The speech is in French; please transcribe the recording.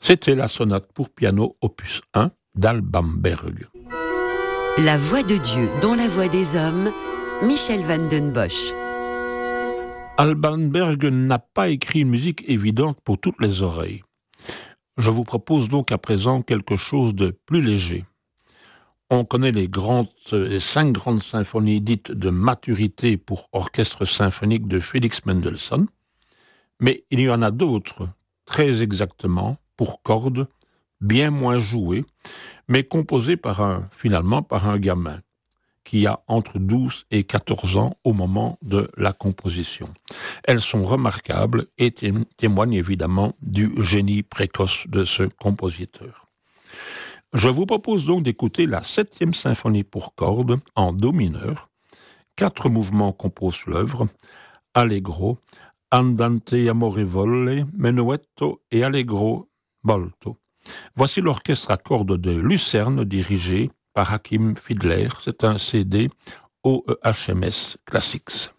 C'était la sonate pour piano opus 1 d'Alban Berg. La voix de Dieu dans la voix des hommes, Michel van den Bosch. Alban Berg n'a pas écrit une musique évidente pour toutes les oreilles. Je vous propose donc à présent quelque chose de plus léger. On connaît les 5 grandes symphonies dites de maturité pour orchestre symphonique de Félix Mendelssohn, mais il y en a d'autres, très exactement, pour cordes, bien moins jouées, mais composées finalement par un gamin qui a entre 12 et 14 ans au moment de la composition. Elles sont remarquables et témoignent évidemment du génie précoce de ce compositeur. Je vous propose donc d'écouter la 7e symphonie pour cordes en do mineur. 4 mouvements composent l'œuvre: Allegro, Andante amorevole, Menuetto et Allegro molto. Voici l'orchestre à cordes de Lucerne dirigé par Achim Fiedler. C'est un CD OEHMS Classics.